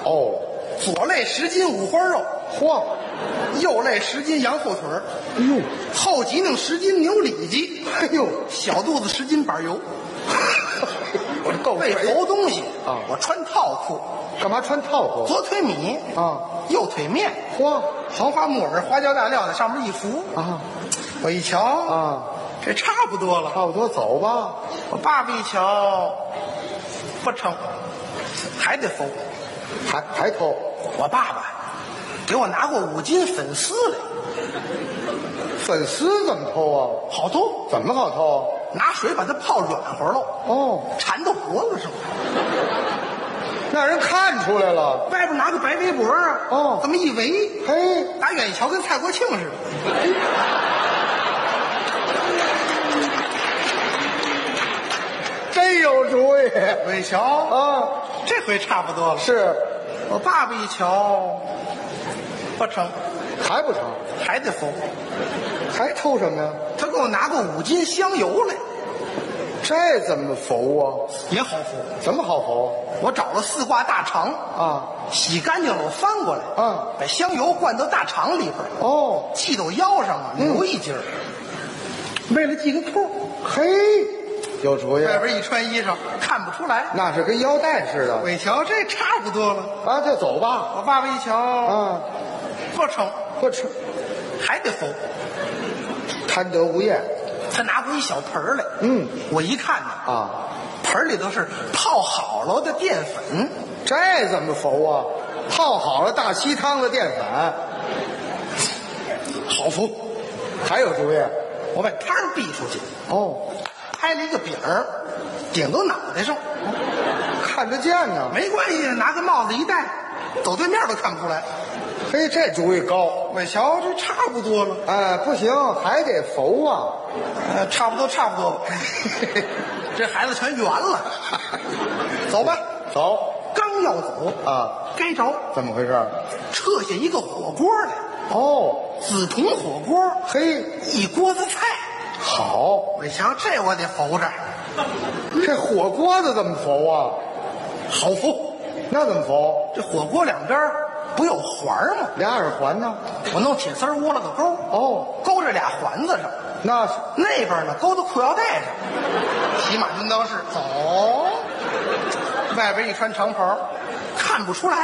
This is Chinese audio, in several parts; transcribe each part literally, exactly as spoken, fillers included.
哦， 左肋十斤五花肉， 嚯， 右肋十斤羊后腿儿， 哎呦， 后脊梁十斤牛里脊， 哎呦， 小肚子十斤板油。 我这够为肥缝东西啊我穿套裤， 干嘛穿套裤？ 左腿米啊， 右腿面， 嚯黄花木耳、花椒大料在上面一浮。 啊我一瞧啊， 这差不多了。 差不多走吧。 我爸爸一瞧，不成，还得缝。 还还偷？ 我爸爸给我拿过五斤粉丝来， 粉丝怎么偷啊？ 好偷， 怎么好偷？ 拿水把它泡软和了， 哦， 缠到脖子上， 让人看出来了。 外边拿个白围脖啊， 哦这么一围， 嘿， 打远一瞧跟蔡国庆似的。 真有主意我一瞧， 啊！ 这回差不多了。 是， 我爸爸一瞧，不成， 还不成？ 还得缝。 还偷什么呀？ 他给我拿过五斤香油来， 这怎么浮啊？ 也好缝。 怎么好浮我找了四挂大肠， 啊？ 洗干净了，我翻过来， 嗯， 把香油灌到大肠里边， 哦， 系到腰上啊，留一截儿，为了系个扣。 嘿，有主意。 外边一穿衣裳，看不出来。 那是跟腰带似的我一瞧，这差不多了。 啊，就走吧。 我爸爸一瞧， 啊， 不成， 不吃， 还得缝。 贪得无厌。 他拿过一小盆儿来， 嗯， 我一看呢， 啊， 盆儿里头是泡好了的淀粉， 这怎么浮啊？泡好了大稀汤的淀粉， 好浮。 还有主意？ 我把汤儿逼出去， 哦， 拍了一个饼儿，顶到脑袋上， 看得见呢。 没关系，拿个帽子一戴，走对面都看不出来。 嘿，这主意高。 我一瞧，这差不多了， 哎，不行，还得浮啊。 呃，差不多，差不多吧。这孩子全圆了，走吧。 走刚要走啊， 该着怎么回事？ 撤下一个火锅来， 哦， 紫铜火锅， 嘿， 一锅子菜。 好， 我一瞧，这我得浮着， 这火锅子怎么浮啊？ 好浮。 那怎么浮？ 这火锅两边不有环吗？ 俩耳环呢？ 我弄铁丝儿窝了个钩， 哦， 勾着俩环子上， 那是那边呢勾到裤腰带上，骑马蹲裆式走。外边一穿长袍，看不出来。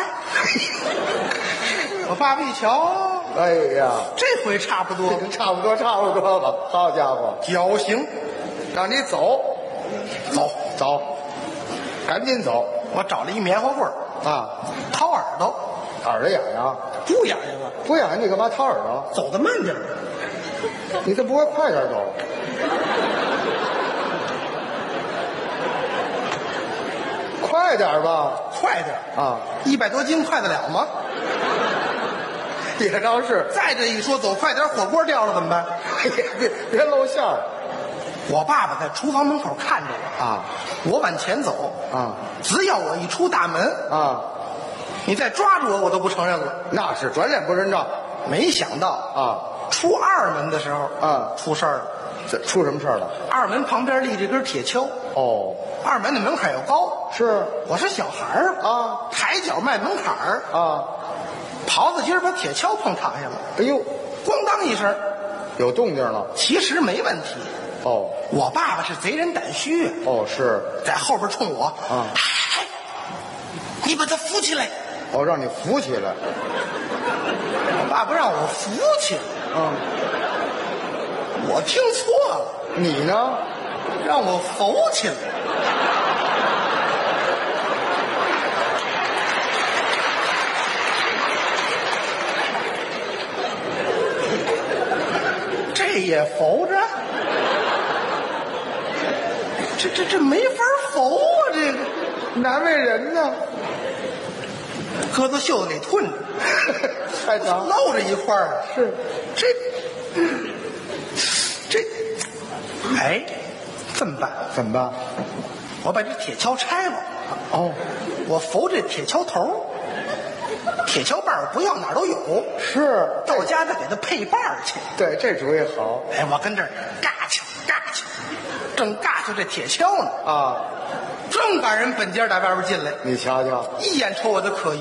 我爸爸一瞧， 哎呀， 这回差不多了， 差不多，差不多了。好家伙， 绞刑， 让你走， 走。 走，赶紧走我找了一棉花棍儿， 啊！ 掏耳朵， 耳朵眼呀？ 不痒痒了， 不眼你干嘛掏耳朵？ 走得慢点儿。 你这不会快点走？快点吧！ 快点儿啊， 一百多斤快得了吗？ 也倒是。 再这一说走快点，火锅掉了怎么办？ 别别别露馅儿我爸爸在厨房门口看着我啊！ 我往前走啊， 只要我一出大门， 啊！ 你再抓住我，我都不承认了。 那是转脸不认账没想到啊！ 出二门的时候啊出事儿了。 这出什么事儿了？ 二门旁边立着根铁锹， 哦， 二门的门槛又高， 是我是小孩儿啊， 抬脚迈门槛儿， 啊！ 刨子筋儿把铁锹碰躺下了， 哎呦， 咣当一声， 有动静了。 其实没问题。 哦我爸爸是贼人胆虚， 哦，是在后边冲我啊哎，你把他扶起来。 哦，让你扶起来。 我爸爸让我扶起来， 嗯， 我听错了， 你呢？ 让我扶起来。这也扶着，这这这没法扶啊！这个难为人呢。 搁到袖子里吞着， 太长露着一块儿。 是这这，哎，这么办？ 怎么办？ 我把这铁锹拆了， 哦， 我扶这铁锹头，铁锹把儿不要哪儿都有， 是到家再给它配把儿去。 对，这主意好哎，我跟这儿嘎叽嘎叽，正嘎叽这铁锹呢， 啊！ 正赶人本家打外边进来， 你瞧瞧， 一眼瞅我就可疑。